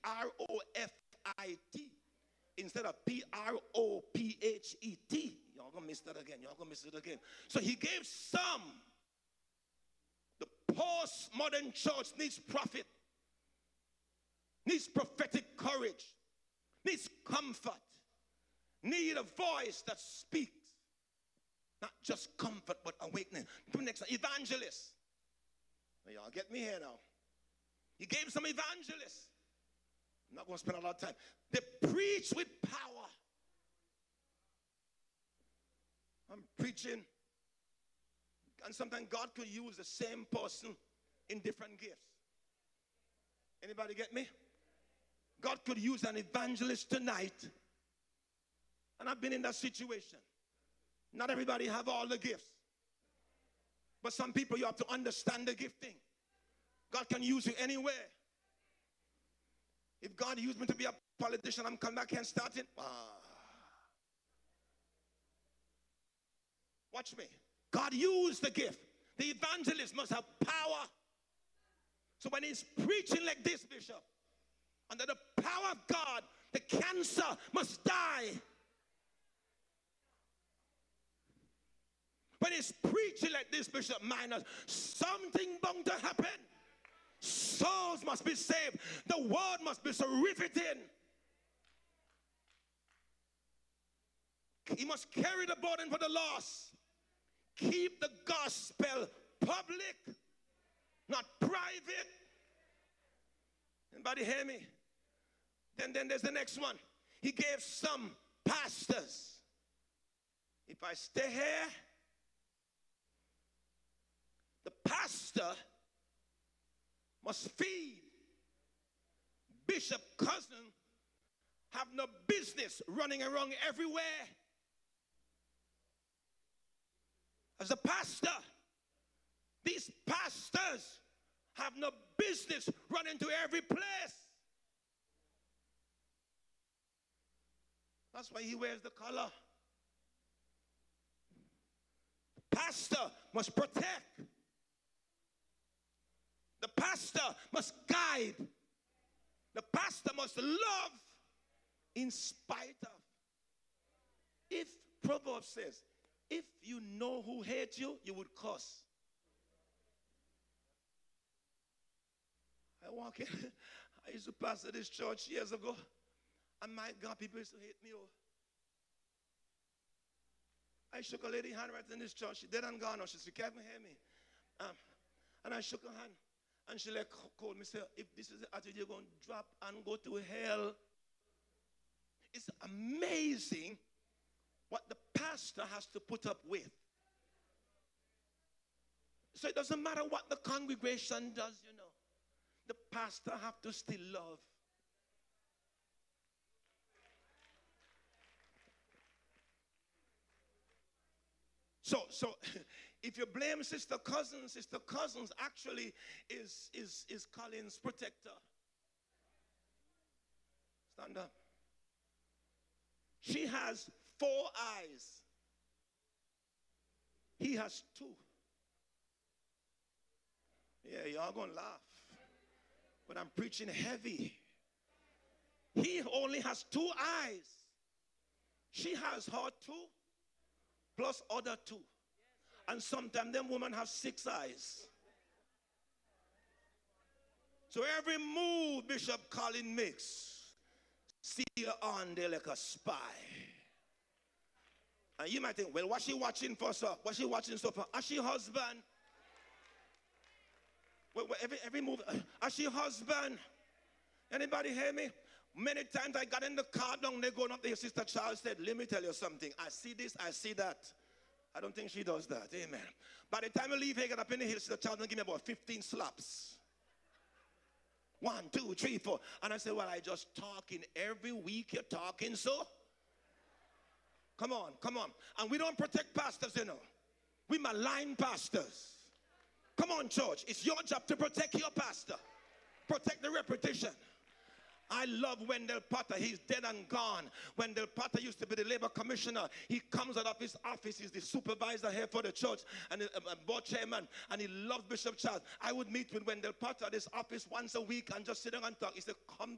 P-R-O-F-I-T instead of P-R-O-P-H-E-T. Y'all gonna miss that again. Y'all gonna miss it again. So he gave some. The postmodern church needs prophet, needs prophetic courage, needs comfort, need a voice that speaks. Not just comfort, but awakening. Next, evangelist. Y'all get me here now. He gave some evangelists. I'm not going to spend a lot of time. They preach with power. I'm preaching. And sometimes God could use the same person in different gifts. Anybody get me? God could use an evangelist tonight. And I've been in that situation. Not everybody have all the gifts. But some people, you have to understand the gifting. God can use you anywhere. If God used me to be a politician, I'm coming back here and starting. Watch me. God used the gift. The evangelist must have power. So when he's preaching like this, Bishop, under the power of God, the cancer must die. When he's preaching like this, Bishop Miners, something bound to happen. Souls must be saved. The word must be so riveting. He must carry the burden for the lost. Keep the gospel public, not private. Anybody hear me? Then there's the next one. He gave some pastors. If I stay here, the pastor must feed. Bishop Cousin have no business running around everywhere. As a pastor, these pastors have no business running to every place. That's why he wears the collar. The pastor must protect. The pastor must guide. The pastor must love in spite of. If Proverbs says, if you know who hates you, you would curse. I walk in. I used to pastor this church years ago. And my God, people used to hate me. I shook a lady hand right in this church. She dead and gone now. She said, "Can't even hear me." And I shook her hand. And she like called me, say, "If this is the attitude, you're going to drop and go to hell." It's amazing what the pastor has to put up with. So it doesn't matter what the congregation does, you know. The pastor have to still love. So if you blame Sister Cousins actually is Colin's protector. Stand up. She has 4 eyes. He has 2. Yeah, y'all gonna laugh. But I'm preaching heavy. He only has 2 eyes. She has her 2 plus other 2. And sometimes them women have 6 eyes. So every move Bishop Colin makes, see her on there like a spy. And you might think, well, what's she watching for, sir? What's she watching so for? Is she husband? Every move, is she husband? Anybody hear me? Many times I got in the car down there going up there. Sister Charles said, "Let me tell you something. I see this, I see that." I don't think she does that. Amen. By the time I leave here, get up in the hill, Sister Charles will give me about 15 slaps. 1, 2, 3, 4. And I said, "Well, I just talking. Every week you're talking, so? Come on, come on." And we don't protect pastors, you know. We malign pastors. Come on, church. It's your job to protect your pastor. Protect the reputation. I love Wendell Potter. He's dead and gone. Wendell Potter used to be the labor commissioner. He comes out of his office. He's the supervisor here for the church and a board chairman. And he loves Bishop Charles. I would meet with Wendell Potter at his office once a week and just sit down and talk. He said, "Come